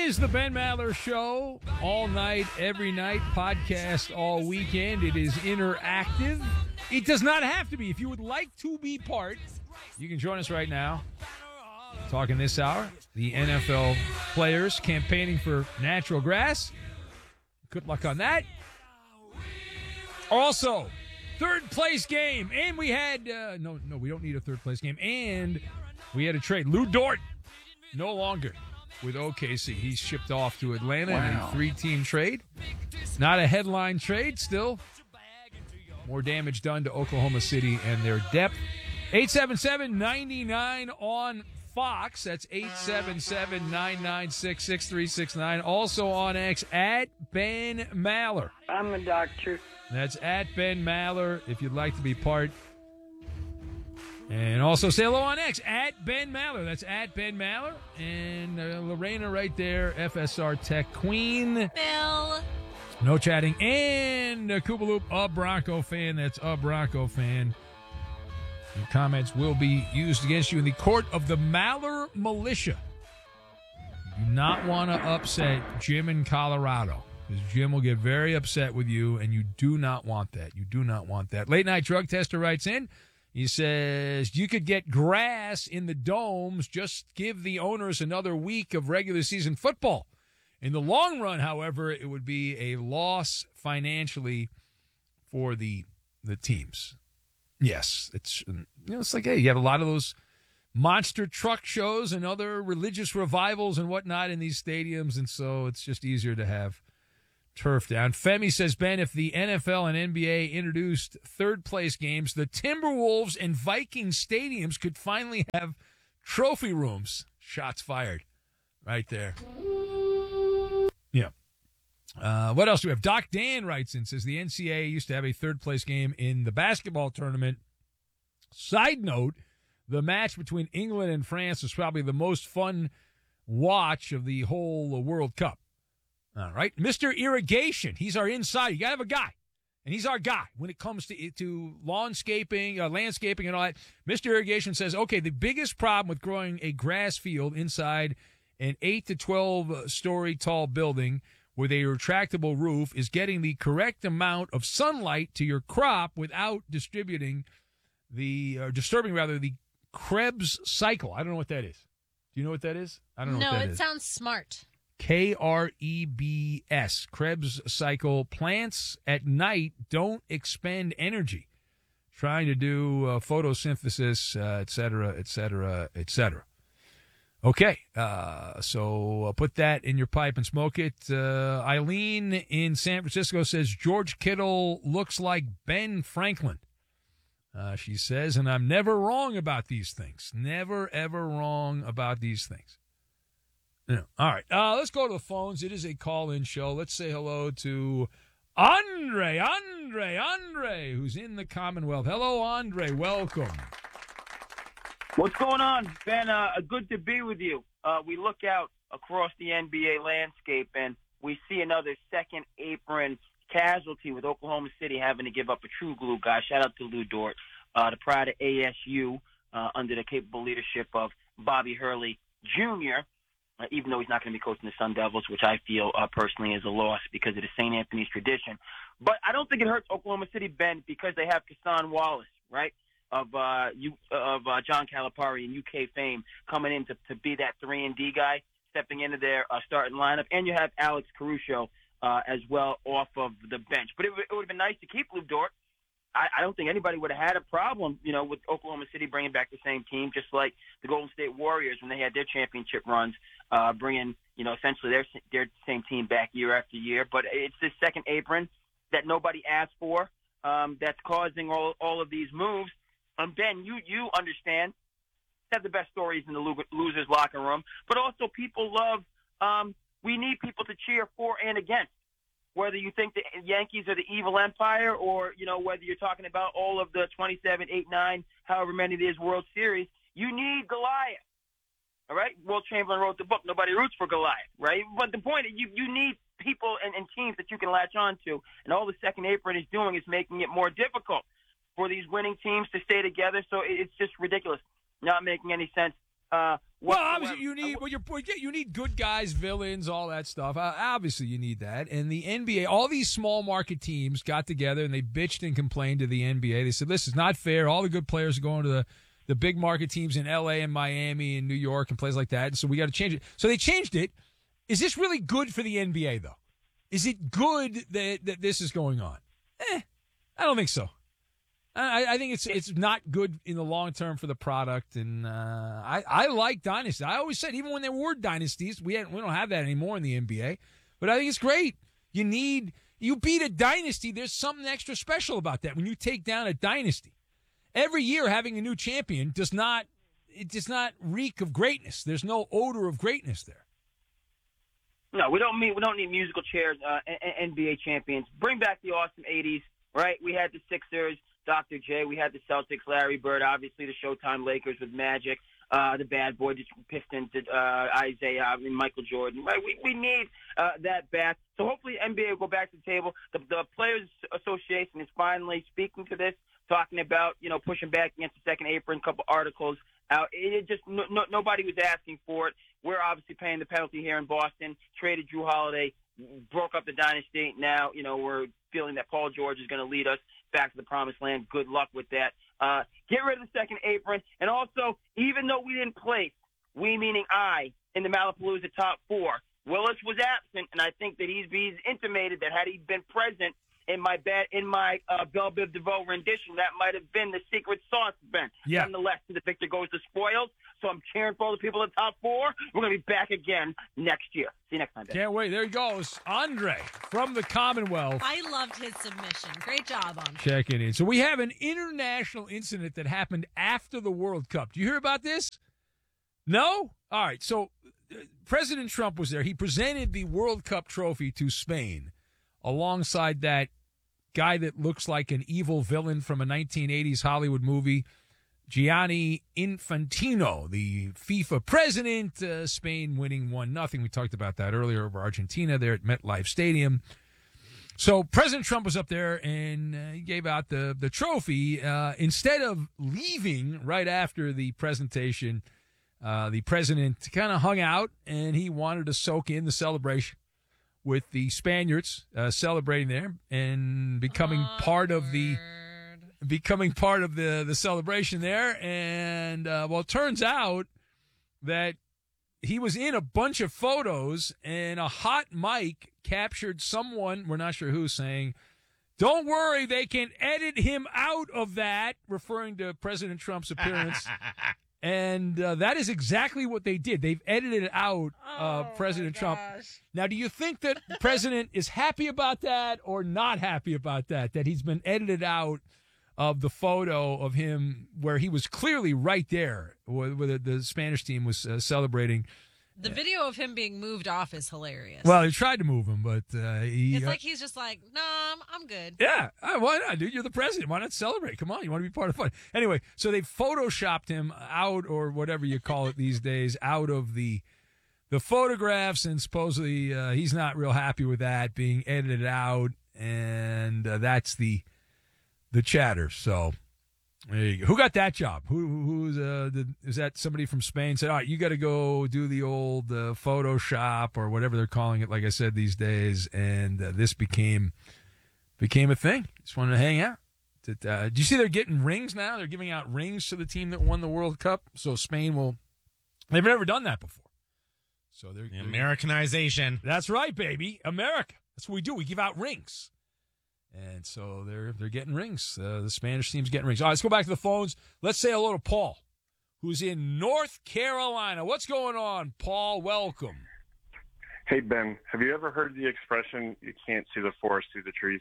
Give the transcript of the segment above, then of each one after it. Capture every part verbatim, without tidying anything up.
is the Ben Maller Show. All night, every night, podcast all weekend. It is interactive. It does not have to be. If you would like to be part, you can join us right now. Talking this hour, the N F L players campaigning for natural grass. Good luck on that. Also, third place game. And we had, uh, no, no, we don't need a third place game. And we had a trade. Lou Dort, no longer with O K C. He's shipped off to Atlanta wow. in a three-team trade. Not a headline trade, still. More damage done to Oklahoma City and their depth. eight seven seven, nine nine on Fox. That's eight seven seven, nine nine six, six three six nine. Also on X, at Ben Maller. I'm a doctor. That's at Ben Maller if you'd like to be part. And also say hello on X, at Ben Maller. That's at Ben Maller. And uh, Lorena right there, F S R Tech Queen. Bill. No chatting. And uh, Koopaloop, a Bronco fan. That's a Bronco fan. Your comments will be used against you in the court of the Maller Militia. You do not want to upset Jim in Colorado, because Jim will get very upset with you, and you do not want that. You do not want that. Late Night Drug Tester writes in. He says, you could get grass in the domes. Just give the owners another week of regular season football. In the long run, however, it would be a loss financially for the the teams. Yes, it's you know it's like, hey, you have a lot of those monster truck shows and other religious revivals and whatnot in these stadiums, and so it's just easier to have turf down. Femi says, Ben, if the N F L and N B A introduced third-place games, the Timberwolves and Vikings stadiums could finally have trophy rooms. Shots fired right there. Yeah. Uh, what else do we have? Doc Dan writes in, says the N C double A used to have a third-place game in the basketball tournament. Side note, the match between England and France was probably the most fun watch of the whole World Cup. All right. Mister Irrigation, he's our inside. You got to have a guy, and he's our guy when it comes to to lawnscaping, uh, landscaping and all that. Mister Irrigation says, okay, the biggest problem with growing a grass field inside an eight to twelve story tall building with a retractable roof is getting the correct amount of sunlight to your crop without distributing the, uh, disturbing rather, the Krebs cycle. I don't know what that is. Do you know what that is? I don't know no, what that it is. sounds smart. K R E B S, Krebs cycle. Plants at night don't expend energy trying to do uh, photosynthesis, uh, et cetera, et cetera, et cetera. Okay, uh, so uh, put that in your pipe and smoke it. Uh, Eileen in San Francisco says, George Kittle looks like Ben Franklin. Uh, she says, and I'm never wrong about these things. Never, ever wrong about these things. Yeah. All right, uh, let's go to the phones. It is a call-in show. Let's say hello to Andre, Andre, Andre, who's in the Commonwealth. Hello, Andre. Welcome. What's going on, Ben? Uh, good to be with you. Uh, we look out across the N B A landscape, and we see another second apron casualty with Oklahoma City having to give up a true glue guy. Shout out to Lou Dort, uh, the pride of A S U, uh, under the capable leadership of Bobby Hurley Junior, uh, even though he's not going to be coaching the Sun Devils, which I feel uh, personally is a loss because of the Saint Anthony's tradition. But I don't think it hurts Oklahoma City, Ben, because they have Kassan Wallace, right? Of uh, you of uh, John Calipari and U K fame coming in to, to be that three and D guy, stepping into their uh, starting lineup, and you have Alex Caruso uh, as well off of the bench. But it, it would have been nice to keep Lou Dort. I, I don't think anybody would have had a problem, you know, with Oklahoma City bringing back the same team, just like the Golden State Warriors when they had their championship runs, uh, bringing you know essentially their their same team back year after year. But it's this second apron that nobody asked for um, that's causing all all of these moves. Um, Ben, you, you understand, have the best stories in the losers' locker room, but also people love, um, we need people to cheer for and against, whether you think the Yankees are the evil empire or, you know, whether you're talking about all of the twenty-seven, eight, nine, however many it is World Series, you need Goliath, all right? Will Chamberlain wrote the book, nobody roots for Goliath, right? But the point is you, you need people and, and teams that you can latch on to, and all the second apron is doing is making it more difficult for these winning teams to stay together. So it's just ridiculous, not making any sense uh, Well, obviously you need well, you're, you need good guys, villains, all that stuff. Uh, obviously you need that. And the N B A, all these small market teams got together and they bitched and complained to the N B A. They said, "This is not fair. All the good players are going to the the big market teams in L A and Miami and New York and places like that. And so we got to change it." So they changed it. Is this really good for the N B A though? Is it good that that this is going on? Eh, I don't think so. I, I think it's it's not good in the long term for the product, and uh, I I like dynasty. I always said even when there were dynasties, we had, we don't have that anymore in the N B A. But I think it's great. You need you beat a dynasty. There's something extra special about that when you take down a dynasty. Every year having a new champion does not it does not reek of greatness. There's no odor of greatness there. No, we don't mean we don't need musical chairs. Uh, N B A champions. Bring back the awesome eighties. Right, we had the Sixers. Doctor J, we had the Celtics, Larry Bird, obviously the Showtime Lakers with Magic, uh, the Bad Boy, the Pistons, uh, Isaiah, I mean, Michael Jordan. Right, we we need uh, that back. So hopefully N B A will go back to the table. The, the Players Association is finally speaking to this, talking about you know pushing back against the second apron. A couple articles out. It just no, no, nobody was asking for it. We're obviously paying the penalty here in Boston. Traded Drew Holiday, broke up the dynasty. Now you know we're feeling that Paul George is going to lead us back to the promised land. Good luck with that. Uh, get rid of the second apron. And also, even though we didn't place, we meaning I, in the Malapalooza top four, Willis was absent, and I think that he's, he's intimated that had he been present in my bed, in my uh, Belle Biv DeVoe rendition, that might have been the secret sauce, Ben. Yeah. Nonetheless, the victor goes to spoils. So I'm cheering for all the people in the top four. We're going to be back again next year. See you next time, Ben. Can't wait. There he goes. Andre from the Commonwealth. I loved his submission. Great job, Andre. Checking in. So we have an international incident that happened after the World Cup. Do you hear about this? No? All right. So uh, President Trump was there. He presented the World Cup trophy to Spain alongside that guy that looks like an evil villain from a nineteen eighties Hollywood movie, Gianni Infantino, the FIFA president. uh, Spain winning one nothing. We talked about that earlier over Argentina there at MetLife Stadium. So President Trump was up there and uh, he gave out the, the trophy. Uh, instead of leaving right after the presentation, uh, the president kind of hung out and he wanted to soak in the celebration with the Spaniards uh, celebrating there and becoming Awkward. part of the becoming part of the, the celebration there. And, uh, well, it turns out that he was in a bunch of photos and a hot mic captured someone, we're not sure who, saying, "Don't worry, they can edit him out of that," referring to President Trump's appearance. And uh, that is exactly what they did. They've edited out uh, oh President Trump. Now, do you think that the president is happy about that or not happy about that, that he's been edited out of the photo of him where he was clearly right there where, where the, the Spanish team was uh, celebrating? The video of him being moved off is hilarious. Well, he tried to move him, but uh, he... It's uh, like he's just like, no, I'm, I'm good. Yeah, uh, why not, dude? You're the president. Why not celebrate? Come on, you want to be part of fun. Anyway, so they photoshopped him out, or whatever you call it these days, out of the the photographs, and supposedly uh, he's not real happy with that being edited out, and uh, that's the the chatter. So there you go. Who got that job? Who who's uh, the, is that somebody from Spain said, all right, you got to go do the old uh, Photoshop or whatever they're calling it, like I said these days, and uh, this became became a thing. Just wanted to hang out. Did, uh, do you see they're getting rings now? They're giving out rings to the team that won the World Cup. So Spain will. They've never done that before. So they're, The Americanization. That's right, baby. America. That's what we do. We give out rings. And so they're they're getting rings. Uh, the Spanish team's getting rings. All right, let's go back to the phones. Let's say hello to Paul, who's in North Carolina. What's going on, Paul? Welcome. Hey, Ben, have you ever heard the expression, you can't see the forest through the trees?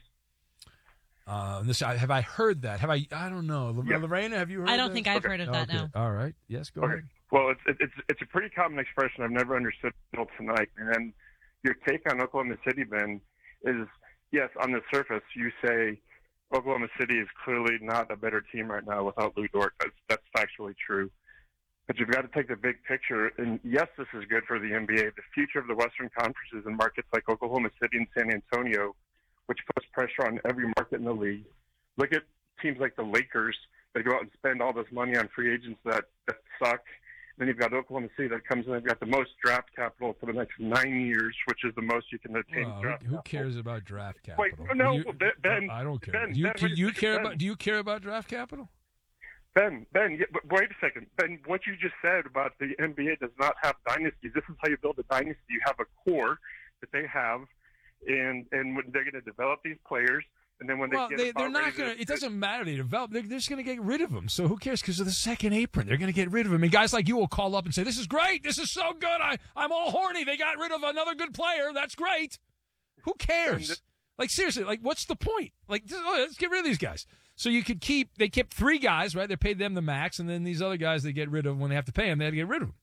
Uh, this have I heard that? Have I? I don't know. Yeah. Lorena, have you heard I don't that? think I've Okay. heard of that Okay. now. All right. Yes, go Okay. ahead. Well, it's it's it's a pretty common expression. I've never understood until tonight. And then your take on Oklahoma City, Ben, is yes, on the surface, you say Oklahoma City is clearly not a better team right now without Lou Dort. That's, that's factually true. But you've got to take the big picture. And yes, this is good for the N B A. The future of the Western Conference is in markets like Oklahoma City and San Antonio, which puts pressure on every market in the league. Look at teams like the Lakers that go out and spend all this money on free agents that, that suck. Then you've got Oklahoma City that comes in. They've got the most draft capital for the next nine years, which is the most you can attain. Well, draft who capital. cares about draft capital? Wait, no, You- Ben, Ben. I don't care. Ben, do you, Ben, do wait a you second, care Ben. about? Do you care about draft capital? Ben, Ben, yeah, but wait a second. Ben, what you just said about the N B A does not have dynasties. This is how you build a dynasty. You have a core that they have, and and when they're going to develop these players, and then when Well, they get they, about they're not ready going to. to- It doesn't matter. They develop. They're, they're just going to get rid of them. So who cares? Because of the second apron, they're going to get rid of him. And guys like you will call up and say, "This is great. This is so good. I I'm all horny. They got rid of another good player. That's great." Who cares? Like seriously, like what's the point? Like just, oh, let's get rid of these guys. So you could keep. They kept three guys, right? They paid them the max, and then these other guys they get rid of when they have to pay them. They had to get rid of them.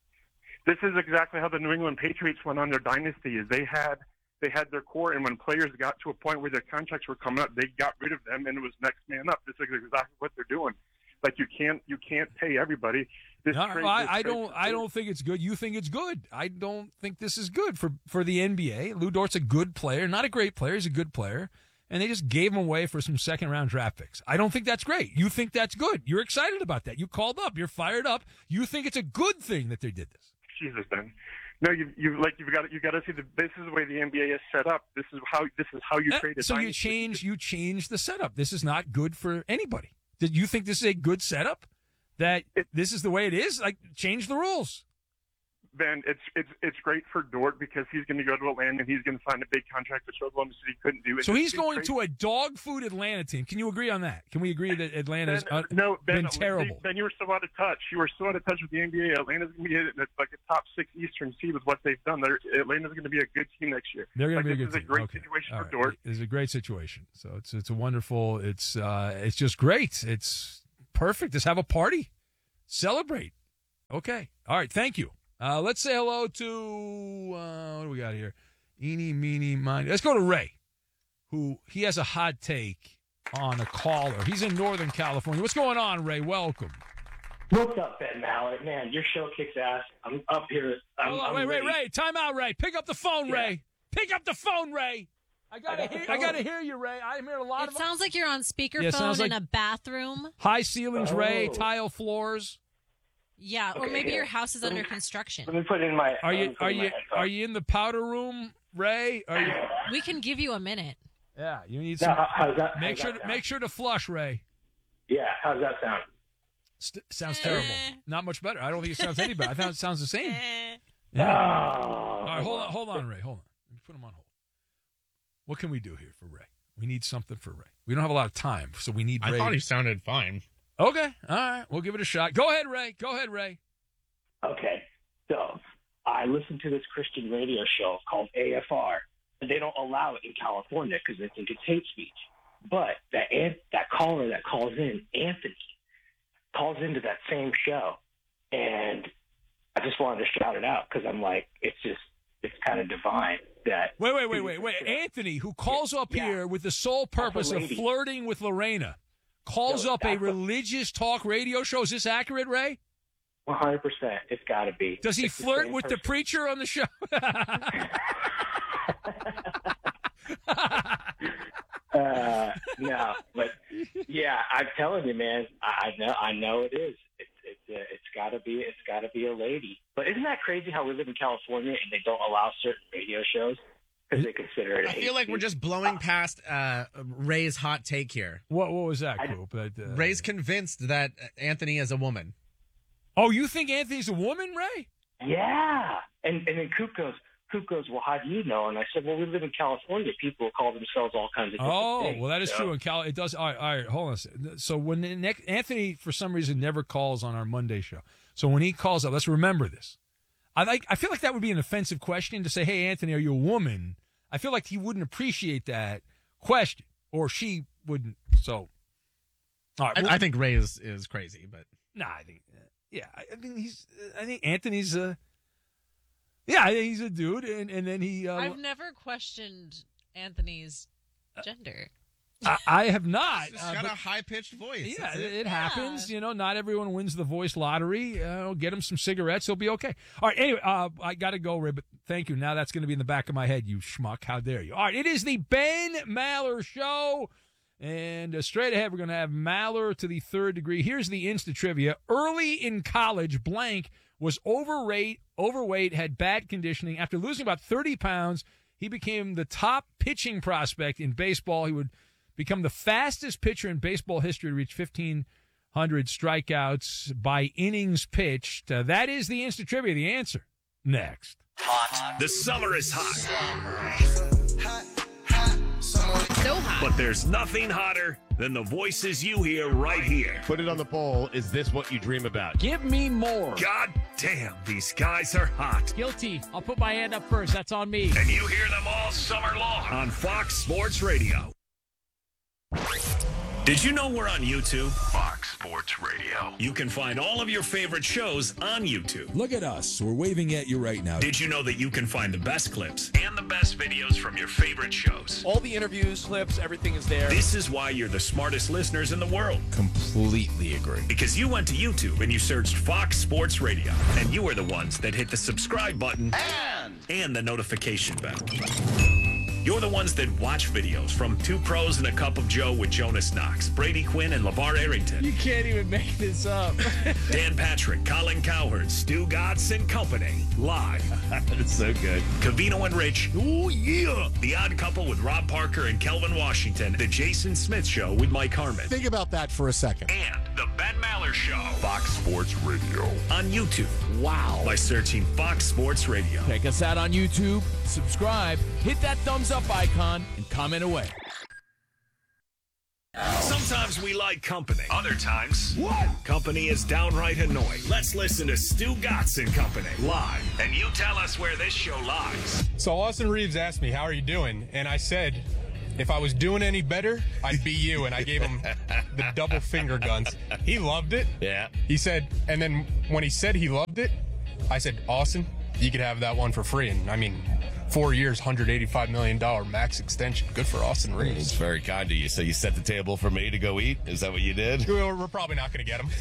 This is exactly how the New England Patriots went on their dynasty. Is they had they had their core, and when players got to a point where their contracts were coming up, they got rid of them, and it was next man up. This is exactly what they're doing. Like you can't you can't pay everybody. This No, trade- I, this I trade- don't. I don't think it's good. You think it's good. I don't think this is good for for the N B A. Lou Dort's a good player, not a great player. He's a good player, and they just gave him away for some second round draft picks. I don't think that's great. You think that's good. You're excited about that. You called up. You're fired up. You think it's a good thing that they did this. Jesus, Ben. No, you you like you've got you got to see the this is the way the N B A is set up. This is how this is how you Eh, create a so you dynasty. change. You change the setup. This is not good for anybody. Did you think this is a good setup? That this is the way it is? Like change the rules. Ben, it's it's it's great for Dort because he's going to go to Atlanta and he's going to sign a big contract which Oklahoma City couldn't do. It's So he's it's going great. to a dog food Atlanta team. Can you agree on that? Can we agree that Atlanta's Ben, uh, no, Ben, been terrible? Ben, you were so out of touch. You were so out of touch with the N B A. Atlanta's going to be in like a top six Eastern seed with what they've done. They're, Atlanta's going to be a good team next year. They're going like, to be a this good is team. a great Okay. situation All for right. Dort. It's a great situation. So it's it's a wonderful. It's uh it's just great. It's perfect. Just have a party, celebrate. Okay. All right. Thank you. Uh, let's say hello to uh, what do we got here? Eeny, meeny, miny. Let's go to Ray, who he has a hot take on a caller. He's in Northern California. What's going on, Ray? Welcome. What's up, Ben Mallett? Man, your show kicks ass. I'm up here. I'm, Hold on, I'm wait, wait, ready. Ray. Time out, Ray. Pick up the phone, Yeah. Ray. Pick up the phone, Ray. I gotta I got the hear. I phone. gotta hear you, Ray. I'm hearing a lot It of sounds like you're on Yeah, it sounds speakerphone in like- a bathroom. high ceilings, Ray. Oh. Tile floors. Yeah, or Okay, maybe yeah. your house is Let under me- construction. Let me put it in my. Are let me you put are it in my you headphones. are you in the powder room, Ray? Are you? We can give you a minute. Yeah, you need Now, some. how- how's that? Make how's sure that to sound? make sure to flush, Ray. Yeah, how's that sound? St- sounds Eh. terrible. Not much better. I don't think it sounds any better. I thought it sounds the same. Eh. Yeah. Oh, All right, hold on, hold on, Ray. Hold on. Let me put him on hold. What can we do here for Ray? We need something for Ray. We don't have a lot of time, so we need I Ray. thought he sounded fine. Okay, all right. We'll give it a shot. Go ahead, Ray. Go ahead, Ray. Okay, so I listen to this Christian radio show called A F R, and they don't allow it in California because they think it's hate speech. But that an- that caller that calls in, Anthony, calls into that same show, and I just wanted to shout it out because I'm like, it's just, it's kind of divine that. Wait, wait, wait, wait, wait. Anthony, who calls up Yeah. here with the sole purpose of lady. flirting with Lorena, calls No, up a that's a- religious talk radio show. Is this accurate, Ray? one hundred percent. It's got to be. Does he It's the flirt same with the person. preacher on the show? uh, no, but yeah, I'm telling you, man. I, I know, I know it is. It's it's uh, it's got to be it's got to be a lady. But isn't that crazy how we live in California and they don't allow certain radio shows because they consider it? a I hate feel like we're speech? just blowing past uh, Ray's hot take here. what What was that, I- Coop? That, uh, Ray's convinced that Anthony is a woman. Oh, you think Anthony's a woman, Ray? Yeah, and and then Coop goes. Coop goes, well, how do you know? And I said, well, we live in California. People call themselves all kinds of different Oh, things. well, that is so- true. In Cal, it does. All right, all right, hold on a second. So when the next, Anthony, for some reason, never calls on our Monday show. So when he calls up, let's remember this. I like. I feel like that would be an offensive question to say, "Hey, Anthony, are you a woman?" I feel like he wouldn't appreciate that question, or she wouldn't. So, all right. I, well- I think Ray is, is crazy, but Nah, I think, uh, yeah, I, I mean, he's, uh, I think Anthony's, uh, yeah, I think he's a dude, and, and then he, uh, I've never questioned Anthony's gender. I, I have not. he's uh, got but- a high pitched voice. yeah, That's it, it. it happens. You know, not everyone wins the voice lottery. Uh, get him some cigarettes, he'll be okay. All right, anyway, uh, I got to go, Ray, but thank you. Now that's going to be in the back of my head, you schmuck. How dare you? All right, it is the Ben Maller Show. And uh, straight ahead, we're going to have Maller to the third degree. Here's the Insta trivia. Early in college, blank was overweight, overweight, had bad conditioning. After losing about thirty pounds, he became the top pitching prospect in baseball. He would become the fastest pitcher in baseball history to reach fifteen hundred strikeouts by innings pitched. Uh, that is the Insta trivia. The answer next. Hot. The summer is hot. So hot. But there's nothing hotter than the voices you hear right here. Put it on the poll. Is this what you dream about? Give me more. God damn, these guys are hot. Guilty. I'll put my hand up first. That's on me. And you hear them all summer long on Fox Sports Radio. Did you know we're on YouTube? Fox Sports Radio. You can find all of your favorite shows on YouTube. Look at us. We're waving at you right now. Did you know that you can find the best clips and the best videos from your favorite shows? All the interviews, clips, everything is there. This is why you're the smartest listeners in the world. Completely agree. Because you went to YouTube and you searched Fox Sports Radio, and you were the ones that hit the subscribe button And, and the notification bell. You're the ones that watch videos from Two Pros and a Cup of Joe with Jonas Knox, Brady Quinn, and LeVar Arrington. You can't even make this up. Dan Patrick, Colin Cowherd, Stu Gatz and Company, live. That's so good. Cavino and Rich. Oh, yeah. The Odd Couple with Rob Parker and Kelvin Washington. The Jason Smith Show with Mike Harmon. Think about that for a second. And the Ben Maller Show. Fox Sports Radio. On YouTube. Wow. By searching Fox Sports Radio. Check us out on YouTube. Subscribe. Hit that thumbs up icon and comment away. Sometimes we like company. Other times, what? Company is downright annoying. Let's listen to Stu Gatz and Company live. And you tell us where this show lies. So Austin Reeves asked me, how are you doing? And I said, if I was doing any better, I'd be you. And I gave him the double finger guns. He loved it. Yeah. He said, and then when he said he loved it, I said, Austin, you could have that one for free. And I mean, four years, one hundred eighty-five million dollars max extension. Good for Austin Reeves. It's very kind of you. So you set the table for me to go eat? Is that what you did? We're, we're probably not going to get him.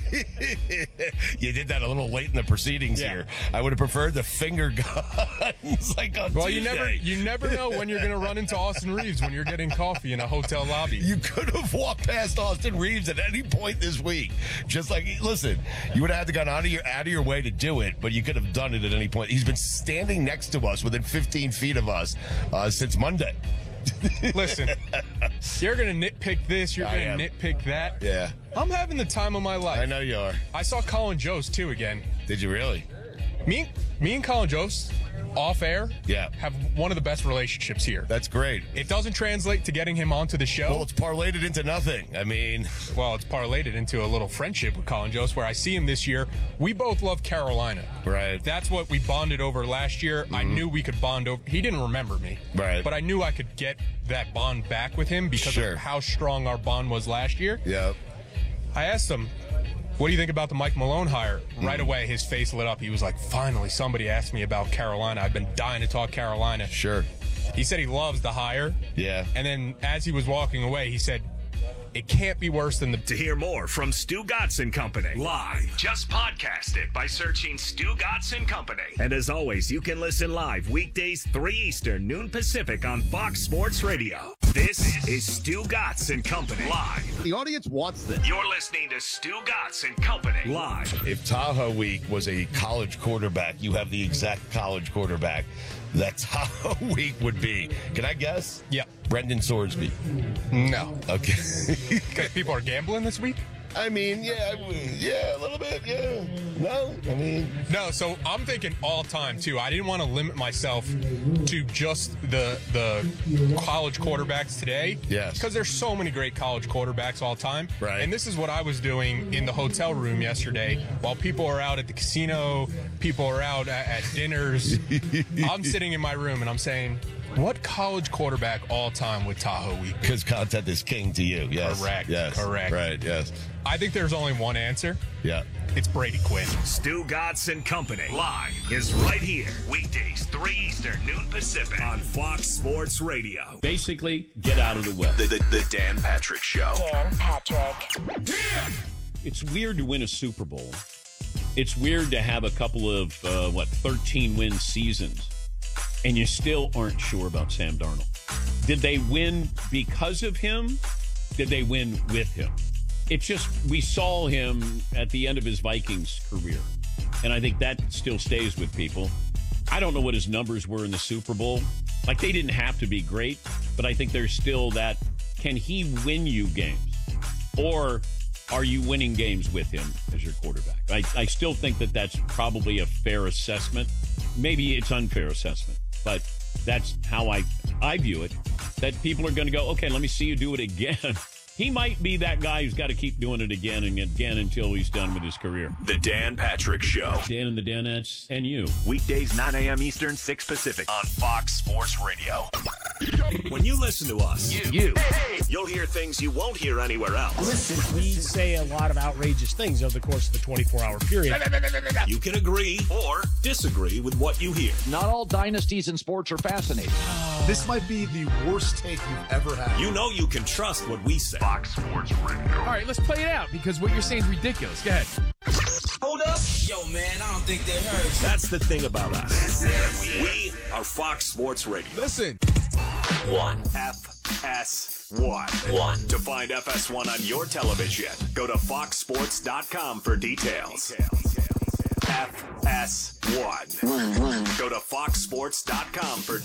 You did that a little late in the proceedings Yeah. here. I would have preferred the finger guns like on Well, Tuesday. you never you never know when you're going to run into Austin Reeves when you're getting coffee in a hotel lobby. You could have walked past Austin Reeves at any point this week. Just like, listen, you would have had to gone out of your out of your way to do it, but you could have done it at any point. He's been standing next to us within fifteen feet of us uh, since Monday. Listen, you're going to nitpick this, you're I going am. to nitpick that. Yeah. I'm having the time of my life. I know you are. I saw Colin Jost, too, again. Did you really? Me, me and Colin Jost, off air, Yeah. have one of the best relationships here. That's great. It doesn't translate to getting him onto the show. Well, it's parlayed it into nothing. I mean, Well, it's parlayed it into a little friendship with Colin Jost, where I see him this year. We both love Carolina. right. That's what we bonded over last year. I knew we could bond over. He didn't remember me. Right. But I knew I could get that bond back with him because Sure. of how strong our bond was last year. Yep. I asked him, what do you think about the Mike Malone hire? Right away, his face lit up. He was like, finally, somebody asked me about Carolina. I've been dying to talk Carolina. Sure. He said he loves the hire. Yeah. And then as he was walking away, he said, it can't be worse than the... To hear more from Stu Gatz and Company live, just podcast it by searching Stu Gatz and Company. And as always, you can listen live weekdays three Eastern, noon Pacific on Fox Sports Radio. This is Stu Gatz and Company live. The audience wants this. You're listening to Stu Gatz and Company live. If Tahoe Week was a college quarterback, you have the exact college quarterback that Tahoe Week would be. Can I guess? Yeah. Brendan Sorsby. No. Okay. Because people are gambling this week? I mean, yeah, I- yeah, a little bit, yeah. No, I mean, No, so I'm thinking all time too. I didn't want to limit myself to just the the college quarterbacks today. Yes. Because there's so many great college quarterbacks all time. Right. And this is what I was doing in the hotel room yesterday while people are out at the casino, people are out at, at dinners. I'm sitting in my room and I'm saying, what college quarterback all time would Tahoe Week be? because content is king to you. Yes. Correct, Yes. correct. Right. Yes. I think there's only one answer. Yeah. It's Brady Quinn. Stu Gatz and Company live is right here. Weekdays, three Eastern, noon Pacific on Fox Sports Radio. Basically, get out of the way. The, the, the Dan Patrick Show. Dan Patrick. It's weird to win a Super Bowl. It's weird to have a couple of, uh, what, thirteen-win seasons, and you still aren't sure about Sam Darnold. Did they win because of him, Did they win with him? It's just, we saw him at the end of his Vikings career. And I think that still stays with people. I don't know what his numbers were in the Super Bowl. Like, they didn't have to be great, but I think there's still that, can he win you games? Or are you winning games with him as your quarterback? I, I still think that that's probably a fair assessment. Maybe it's unfair assessment, but that's how I, I view it, that people are going to go, okay, let me see you do it again. He might be that guy who's got to keep doing it again and again until he's done with his career. The Dan Patrick Show. Dan and the Danettes and you. Weekdays, nine a.m. Eastern, six Pacific on Fox Sports Radio. When you listen to us, you, you you'll hear things you won't hear anywhere else. Listen, we say a lot of outrageous things over the course of the twenty-four hour period. You can agree or disagree with what you hear. Not all dynasties in sports are fascinating. This might be the worst take you've ever had. You know you can trust what we say. Fox Sports Radio. All right, let's play it out because what you're saying is ridiculous. Go ahead. Hold up. Yo, man, I don't think that hurts. That's the thing about us. We are Fox Sports Radio. Listen. One. F S one. One. To find F S one on your television, go to fox sports dot com for details. F S one. One, one. Go to fox sports dot com for details.